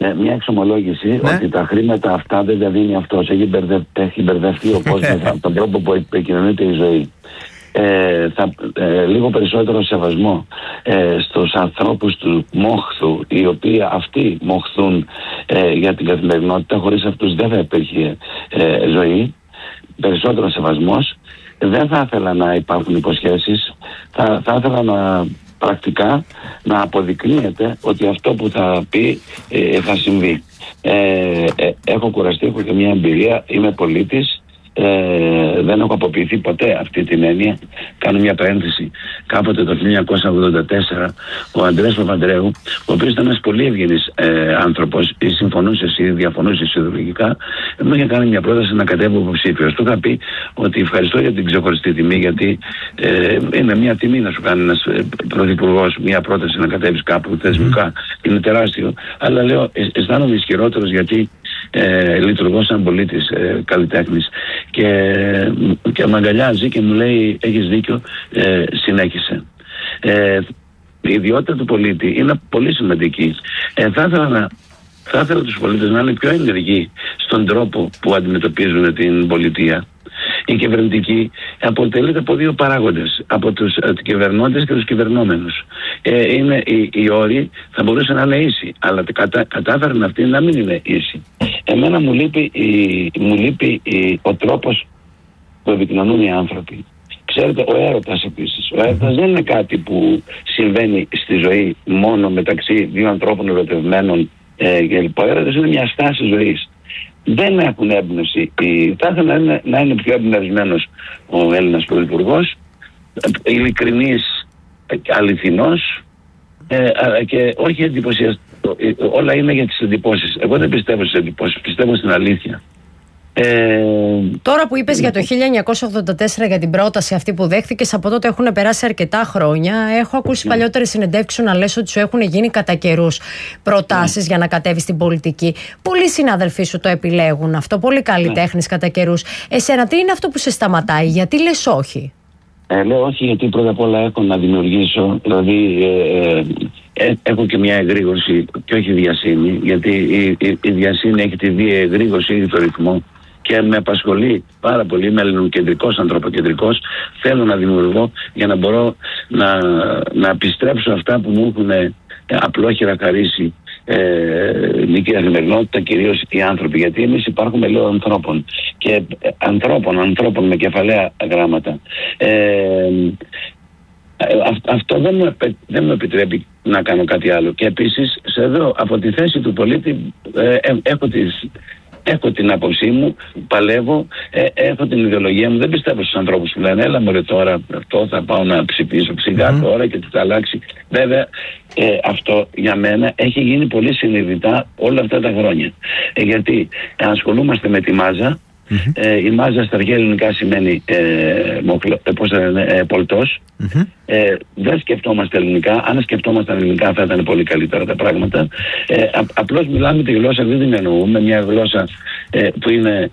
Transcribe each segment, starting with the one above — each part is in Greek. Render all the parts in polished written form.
μια εξομολόγηση ότι τα χρήματα αυτά δεν τα δίνει αυτός. Έχει μπερδευτεί ο κόσμος από τον τρόπο που επικοινωνείται η ζωή. Λίγο περισσότερο σεβασμό στους ανθρώπους του μόχθου, οι οποίοι αυτοί μοχθούν για την καθημερινότητα. Χωρίς αυτούς δεν θα υπήρχε ζωή. Περισσότερο σεβασμός. Δεν θα ήθελα να υπάρχουν υποσχέσεις. Θα ήθελα πρακτικά να αποδεικνύεται ότι αυτό που θα πει θα συμβεί. Έχω κουραστεί, έχω και μια εμπειρία, είμαι πολίτης. Δεν έχω αποποιηθεί ποτέ αυτή την έννοια. Κάνω μια παρένθεση. Κάποτε το 1984 ο Ανδρέας Παπανδρέου, ο οποίος ήταν ένας πολύ ευγενής άνθρωπος, ή συμφωνούσε ή διαφωνούσε ιδεολογικά, μου είχε κάνει μια πρόταση να κατέβω υποψήφιος. Του είχα πει ότι ευχαριστώ για την ξεχωριστή τιμή, γιατί είναι μια τιμή να σου κάνει ένας πρωθυπουργός μια πρόταση να κατέβεις κάπου θεσμικά. Είναι τεράστιο. Αλλά λέω, αισθάνομαι ισχυρότερος, γιατί λειτουργώ σαν πολίτης καλλιτέχνης, και με αγκαλιάζει και μου λέει έχεις δίκιο, συνέχισε. Η ιδιότητα του πολίτη είναι πολύ σημαντική. Θα ήθελα τους πολίτες να είναι πιο ενεργοί στον τρόπο που αντιμετωπίζουν την πολιτεία. Η κυβερνητική αποτελείται από δύο παράγοντες, από τους κυβερνώντες και τους κυβερνόμενους. Οι όροι θα μπορούσαν να είναι ίσοι, αλλά κατάφεραν αυτοί να μην είναι ίσοι. Εμένα μου λείπει ο τρόπος που επικοινωνούν οι άνθρωποι. Ξέρετε, ο έρωτας επίσης. Ο έρωτας δεν είναι κάτι που συμβαίνει στη ζωή μόνο μεταξύ δύο ανθρώπων ερωτευμένων κλπ. Ο έρωτας είναι μια στάση ζωής. Δεν έχουν έμπνευση. Θα ήθελα να είναι πιο εμπνευσμένος ο Έλληνας πρωθυπουργός, ειλικρινής, αληθινός, και όχι εντυπωσιαστικός. Όλα είναι για τις εντυπώσεις. Εγώ δεν πιστεύω στις εντυπώσεις, πιστεύω στην αλήθεια. Τώρα που είπες για το 1984, για την πρόταση αυτή που δέχθηκες, από τότε έχουν περάσει αρκετά χρόνια. Έχω ακούσει παλιότερες συνεντεύξεις να λες ότι σου έχουν γίνει κατά καιρούς προτάσεις για να κατέβεις στην πολιτική. Πολλοί συνάδελφοί σου το επιλέγουν αυτό, πολλοί καλλιτέχνες κατά καιρούς. Εσένα τι είναι αυτό που σε σταματάει, γιατί λες όχι? Λέω όχι, γιατί πρώτα απ' όλα έχω να δημιουργήσω, δηλαδή έχω και μια εγρήγορση και όχι διασύνη, γιατί η διασύνη έχει τη διεγρήγορση, έχει το ρυθμό, και με απασχολεί πάρα πολύ. Είμαι ελληνοκεντρικός, ανθρωποκεντρικός. Θέλω να δημιουργώ για να μπορώ να επιστρέψω αυτά που μου έχουν απλόχερα χαρίσει η καθημερινότητα, κυρίως οι άνθρωποι. Γιατί εμείς υπάρχουμε, λέω, ανθρώπων, και ανθρώπων με κεφαλαία γράμματα. Αυτό δεν μου επιτρέπει να κάνω κάτι άλλο. Και επίσης, εδώ από τη θέση του πολίτη έχω την άποψή μου, παλεύω, έχω την ιδεολογία μου. Δεν πιστεύω στους ανθρώπους που λένε έλα μωρέ τώρα αυτό θα πάω να ψηφίσω ψηλά τώρα και τι θα αλλάξει. Βέβαια αυτό για μένα έχει γίνει πολύ συνειδητά όλα αυτά τα χρόνια. Γιατί ασχολούμαστε με τη μάζα. Η μάζα στα αρχαία ελληνικά σημαίνει πολτός. Δεν σκεφτόμαστε ελληνικά. Αν σκεφτόμασταν ελληνικά θα ήταν πολύ καλύτερα τα πράγματα. Απλώς μιλάμε τη γλώσσα, δεν την εννοούμε. Μια γλώσσα που είναι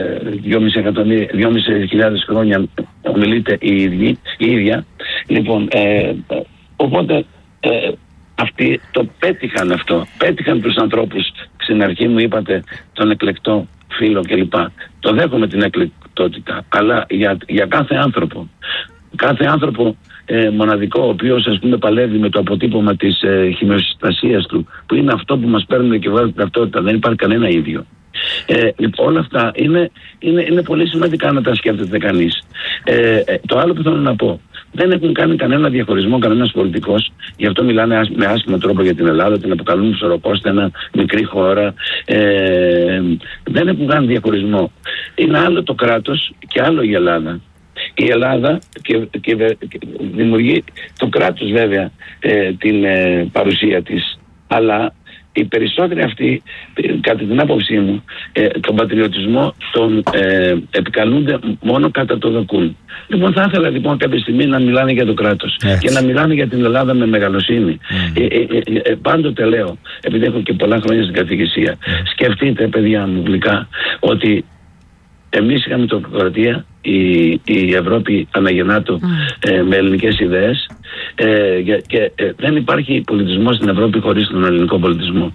2.500 χρόνια ομιλείται η ίδια. Λοιπόν, οπότε αυτοί το πέτυχαν αυτό. Πέτυχαν τους ανθρώπους. Στην αρχή μου είπατε τον εκλεκτό φίλο κλπ. Το δέχομαι την εκλεκτότητα, αλλά για κάθε άνθρωπο μοναδικό, ο οποίος ας πούμε παλεύει με το αποτύπωμα της χημειοσυστασίας του, που είναι αυτό που μας παίρνουν και βάζουν την ταυτότητα. Δεν υπάρχει κανένα ίδιο. Όλα αυτά είναι πολύ σημαντικά να τα σκέφτεται κανείς. Το άλλο που θέλω να πω, δεν έχουν κάνει κανένα διαχωρισμό κανένας πολιτικός, γι' αυτό μιλάνε με άσχημο τρόπο για την Ελλάδα, την αποκαλούν ψωροκόστενα, μικρή χώρα. Δεν έχουν κάνει διαχωρισμό. Είναι άλλο το κράτος και άλλο η Ελλάδα. Η Ελλάδα και δημιουργεί το κράτος βέβαια την παρουσία της, αλλά οι περισσότεροι αυτοί, κατά την άποψή μου, τον πατριωτισμό τον επικαλούνται μόνο κατά το δοκούν. Λοιπόν, θα ήθελα λοιπόν κάποια στιγμή να μιλάνε για το κράτος και να μιλάνε για την Ελλάδα με μεγαλοσύνη. Πάντοτε λέω, επειδή έχω και πολλά χρόνια στην καθηγησία, σκεφτείτε, παιδιά μου, γλυκά, ότι εμείς είχαμε τρομοκρατία η Ευρώπη αναγεννάτω με ελληνικές ιδέες, και δεν υπάρχει πολιτισμός στην Ευρώπη χωρίς τον ελληνικό πολιτισμό.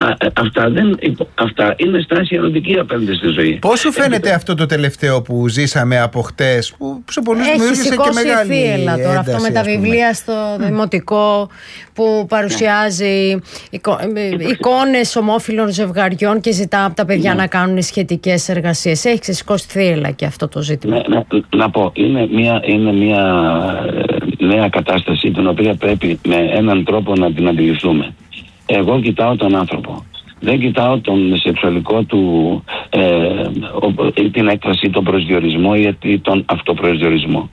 Αυτά είναι στάση ερωτική απέναντι στη ζωή. Πώς σου φαίνεται αυτό το τελευταίο που ζήσαμε από χτες, που σε πολλούς δημιούργησε και μεγάλη θύελλα τώρα, αυτό με τα βιβλία στο δημοτικό που παρουσιάζει εικόνες ομόφυλων ζευγαριών και ζητά από τα παιδιά να κάνουν σχετικές εργασίες. Έχει ξεσηκώσει θύελλα και αυτό το ζήτημα. Να πω, είναι μια νέα κατάσταση την οποία πρέπει με έναν τρόπο να την αντιληφθούμε. Εγώ κοιτάω τον άνθρωπο. Δεν κοιτάω τον σεξουαλικό του, την έκφραση, τον προσδιορισμό ή τον αυτοπροσδιορισμό.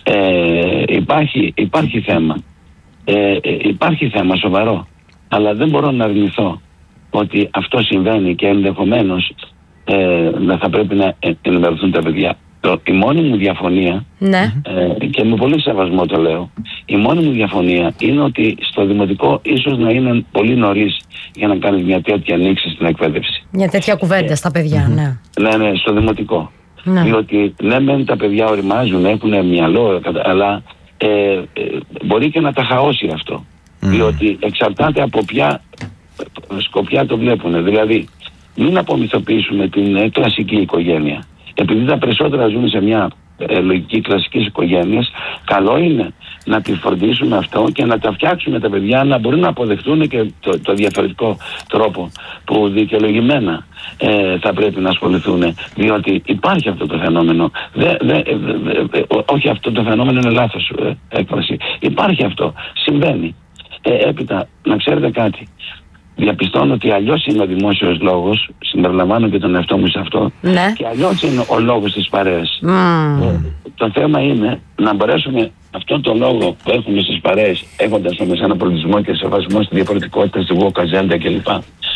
Υπάρχει θέμα. Υπάρχει θέμα σοβαρό. Αλλά δεν μπορώ να αρνηθώ ότι αυτό συμβαίνει και ενδεχομένως θα πρέπει να ενημερωθούν τα παιδιά. Η μόνη μου διαφωνία, και με πολύ σεβασμό το λέω, η μόνη μου διαφωνία είναι ότι στο δημοτικό ίσως να είναι πολύ νωρίς για να κάνεις μια τέτοια ανοίξη στην εκπαίδευση. Μια τέτοια κουβέντα στα παιδιά, ναι, στο δημοτικό. Διότι μεν τα παιδιά οριμάζουν, έχουν μυαλό, αλλά μπορεί και να τα χαώσει αυτό. Διότι εξαρτάται από ποια σκοπιά το βλέπουν. Δηλαδή, μην απομυθοποιήσουμε την κλασική οικογένεια. Επειδή τα περισσότερα ζουν σε μια λογική κλασικής οικογένειας, καλό είναι να τη φροντίσουμε αυτό και να τα φτιάξουμε τα παιδιά να μπορούν να αποδεχτούν και το διαφορετικό τρόπο που δικαιολογημένα θα πρέπει να ασχοληθούν. Διότι υπάρχει αυτό το φαινόμενο. Όχι, αυτό το φαινόμενο είναι λάθος έκφραση. Υπάρχει αυτό. Συμβαίνει. Έπειτα, να ξέρετε κάτι. Διαπιστώνω ότι αλλιώς είναι ο δημόσιος λόγος, συμπεριλαμβάνω και τον εαυτό μου σε αυτό, και αλλιώς είναι ο λόγος της παρέας. Το θέμα είναι να μπορέσουμε αυτόν τον λόγο που έχουμε στις παρέες, έχοντας όμως ένα πολιτισμό και σεβασμό στη διαφορετικότητα, στη woke agenda κλπ.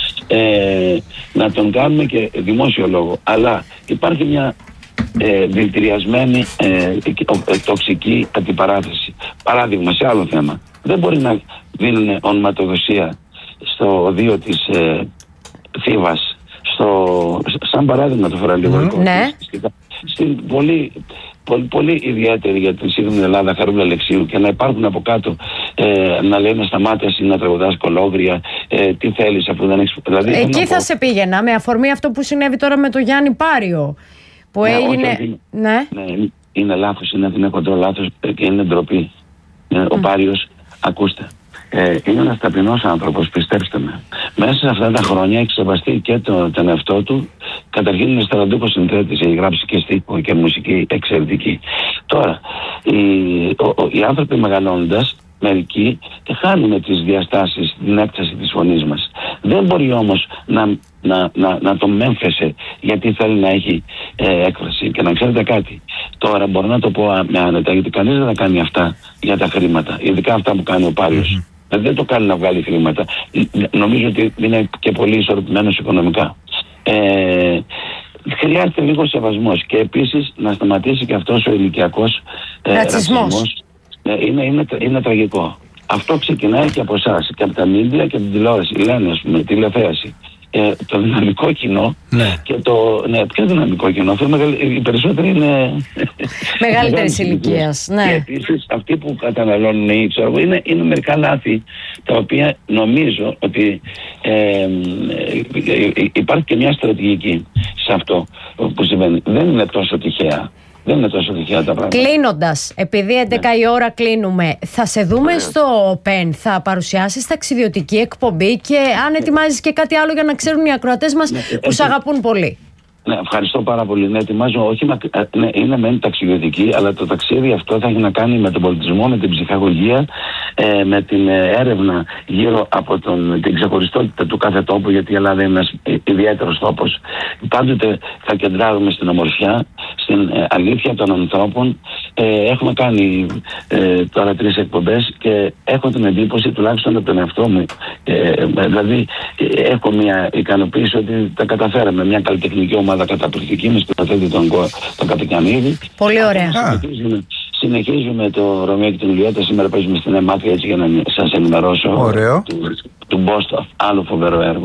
Να τον κάνουμε και δημόσιο λόγο. Αλλά υπάρχει μια δηλητηριασμένη τοξική αντιπαράθεση. Παράδειγμα, σε άλλο θέμα. Δεν μπορεί να δίνουν ονοματοδοσία στο οδείο της Θήβας, σαν παράδειγμα το φοραλίγο, στην πολύ ιδιαίτερη για την σύγχρονη Ελλάδα Χαρούλα Αλεξίου, και να υπάρχουν από κάτω να λένε σταμάτες ή να τραγουδάς κολόγρια, τι θέλεις αφού δεν έχεις... Δηλαδή, εκεί θα σε πήγαινα με αφορμή αυτό που συνέβη τώρα με τον Γιάννη Πάριο που έγινε... Ναι, είναι λάθος, είναι αδυνατό λάθος και είναι ντροπή. Ο Πάριος, ακούστε, είναι ένας ταπεινός άνθρωπος, πιστέψτε με. Μέσα σε αυτά τα χρόνια έχει σεβαστεί και τον εαυτό του. Καταρχήν είναι στρατιωτικό συνθέτης, έχει γράψει και στίχο και μουσική εξαιρετική. Τώρα, οι άνθρωποι μεγαλώνοντας, μερικοί χάνουν τις διαστάσεις, την έκταση της φωνής μας. Δεν μπορεί όμως να τον μέμφεσε γιατί θέλει να έχει έκφραση. Και να ξέρετε κάτι, τώρα μπορώ να το πω με άνετα, γιατί κανείς δεν θα κάνει αυτά για τα χρήματα, ειδικά αυτά που κάνει ο Πάριος. Δεν το κάνει να βγάλει χρήματα. Νομίζω ότι είναι και πολύ ισορροπημένος οικονομικά. Χρειάζεται λίγο σεβασμός και επίσης να σταματήσει και αυτός ο ηλικιακός ρατσισμός. Είναι τραγικό. Αυτό ξεκινάει και από εσάς και από τα μίντια και από την τηλεόραση. Λένε, ας πούμε, τηλεθέαση. Το δυναμικό κοινό και το. Ναι, ποιο δυναμικό κοινό? Οι περισσότεροι είναι. Μεγαλύτερης ηλικίας. Ναι. Και επίσης αυτοί που καταναλώνουν ή ξέρω εγώ είναι μερικά λάθη τα οποία νομίζω ότι υπάρχει και μια στρατηγική σε αυτό που συμβαίνει. Δεν είναι τόσο τυχαία. Δεν είναι τόσο τυχαία τα πράγματα. Κλείνοντας, επειδή 11 η ώρα κλείνουμε, θα σε δούμε στο ΠΕΝ, θα παρουσιάσεις ταξιδιωτική εκπομπή και αν ετοιμάζεις και κάτι άλλο για να ξέρουν οι ακροατές μας που σε αγαπούν πολύ. Ναι, ευχαριστώ πάρα πολύ. Ναι, ετοιμάζω, είναι μεν ταξιδιωτική, αλλά το ταξίδι αυτό θα έχει να κάνει με τον πολιτισμό, με την ψυχαγωγία, με την έρευνα γύρω από την ξεχωριστότητα του κάθε τόπου, γιατί η Ελλάδα είναι ένας ιδιαίτερος τόπος. Πάντοτε θα κεντράρουμε στην ομορφιά, στην αλήθεια των ανθρώπων. Έχουμε κάνει τώρα 3 εκπομπές και έχω την εντύπωση, τουλάχιστον από τον εαυτό μου, δηλαδή έχω μια ικανοποίηση ότι τα καταφέραμε. Μια καλλιτεχνική ομάδα καταπληκτική με σκηνοθέτη τον Καπικανίδη. Πολύ ωραία. Συνεχίζουμε το Ρωμαίο και την Ιουλιέτα. Σήμερα παίζουμε στην Εμάθεια, έτσι για να σας ενημερώσω. Ωραίο. Του Μπόστο, άλλο φοβερό έργο.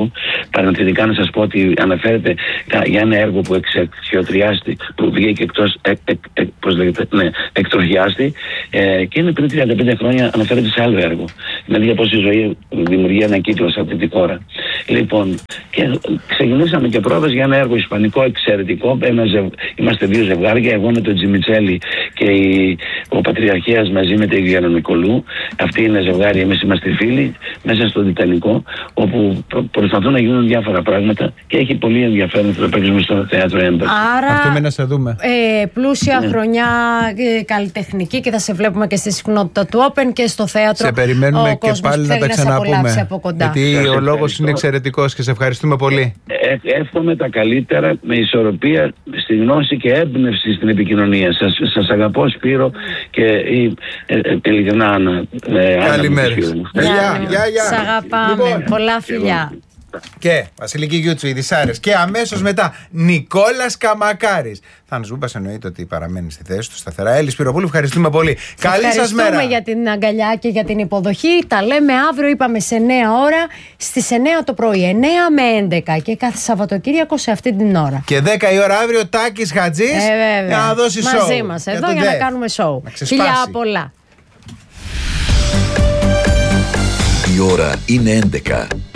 Παρενθετικά να σας πω ότι αναφέρεται για ένα έργο που εξεξιοτριάστη, που βγήκε εκτός, εκτροχιάστη, και είναι πριν 35 χρόνια, αναφέρεται σε άλλο έργο. Δηλαδή πώς η ζωή δημιουργεί ένα κύκλο σε αυτή τη χώρα. Λοιπόν, και ξεκινήσαμε και πρόβες για ένα έργο ισπανικό εξαιρετικό. Είμαστε 2 ζευγάρια, εγώ με τον Τζιμιτσέλη και ο Πατριαρχίας μαζί με την Γιαννονικολού. Αυτή είναι ζευγάρι, εμείς είμαστε φίλοι, μέσα στο Τιτανικό, όπου προσπαθούν να γίνουν διάφορα πράγματα και έχει πολύ ενδιαφέρον το παίξουμε στο θέατρο Έμπερ. Άρα, αυτό να σε δούμε. Πλούσια χρονιά καλλιτεχνική και θα σε βλέπουμε και στη συχνότητα του Open και στο θέατρο. Σε περιμένουμε και πάλι να τα ξαναπούμε. Από κοντά. Γιατί ο λόγος είναι εξαιρετικός και σε ευχαριστούμε πολύ. Εύχομαι τα καλύτερα, με ισορροπία στη γνώση και έμπνευση στην επικοινωνία. Σας αγαπώ, Σπύρο, και ειλικρινά Άννα. Καλημέρα. Γεια. Σ' αγαπάμε. Λοιπόν, πολλά φιλιά. Και Βασιλική Γιούτσου, Ειδισάρες. Και αμέσως μετά Νικόλας Καμακάρης. Θα Ζούμπας εννοείται ότι παραμένει στη θέση του σταθερά. Έλλη Σπυροπούλου, ευχαριστούμε πολύ. Καλή σας μέρα. Ευχαριστούμε για την αγκαλιά και για την υποδοχή. Τα λέμε αύριο, είπαμε σε 9 ώρα, στις 9 το πρωί, 9 με 11 και κάθε Σαββατοκύριακο σε αυτή την ώρα. Και 10 η ώρα αύριο Τάκης Χατζής για να δώσει show. Μαζί μας εδώ για να κάνουμε show. Φιλιά πολλά. Η ώρα είναι 11.